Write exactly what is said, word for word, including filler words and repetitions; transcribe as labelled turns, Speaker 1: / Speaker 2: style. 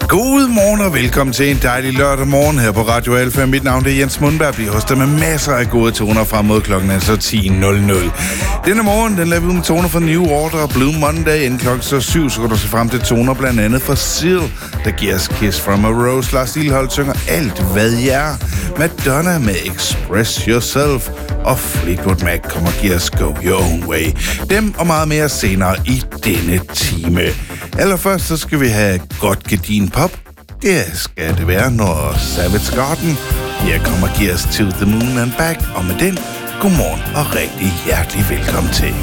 Speaker 1: God morgen og velkommen til en dejlig lørdag morgen her på Radio Alfa. Mit navn er Jens Mundberg, bliver hos dig med masser af gode toner frem mod klokken altså ti nul nul. Denne morgen, den laver vi ud med toner fra New Order og Blue Monday. Inden klokken så syv, så går du se frem til toner blandt andet fra Seal, der giver os Kiss from a Rose. Lars Lilholt synger Alt hvad jeg er. Madonna med Express Yourself. Og Fleetwood Mac kommer og giver os Go Your Own Way. Dem og meget mere senere i denne time. Allerførst så skal vi have godt gedin pop. Det skal det være, når Savage Garden her kommer og giver os To the Moon and Back. Og med den, godmorgen og rigtig hjertelig velkommen til.